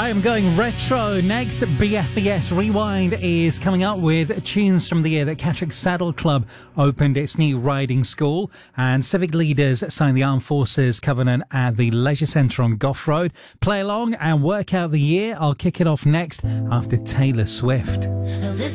I am going retro. Next, BFBS Rewind is coming up with tunes from the year that Catterick Saddle Club opened its new riding school, and civic leaders signed the Armed Forces Covenant at the Leisure Centre on Gough Road. Play along and work out the year. I'll kick it off next after Taylor Swift.